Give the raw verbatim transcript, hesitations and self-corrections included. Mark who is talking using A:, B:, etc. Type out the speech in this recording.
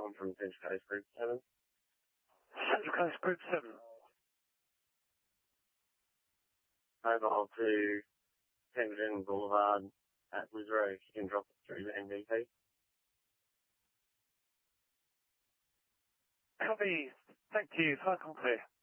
A: I'm from Central Coast Group seven.
B: Central Coast Group seven.
A: Mobile to Pemberton Boulevard at Winslow. If you can drop it through the M V P.
B: Copy. Thank you. Cycle clear.